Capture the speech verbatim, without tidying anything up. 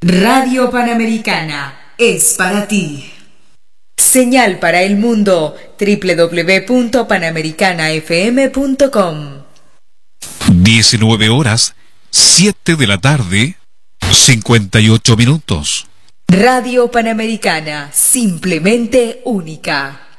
Radio Panamericana es para ti. Señal para el mundo, doble u doble u doble u punto panamericana f m punto com. diecinueve horas, siete de la tarde, cincuenta y ocho minutos. Radio Panamericana, simplemente única.